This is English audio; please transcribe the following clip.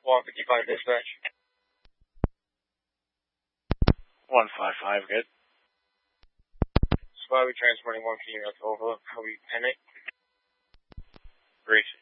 155 dispatch. 155, good. Spy, we transporting 1 female to Overlook. How we panic? Great.